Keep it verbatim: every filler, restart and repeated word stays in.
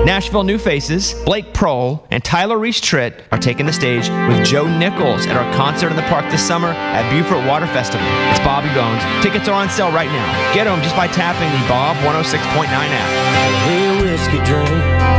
Nashville New Faces, Blake Prohl, and Tyler Reese-Tritt are taking the stage with Joe Nichols at our concert in the park this summer at Beaufort Water Festival. It's Bobby Bones. Tickets are on sale right now. Get them just by tapping the Bob one oh six point nine app. Hey, whiskey drink.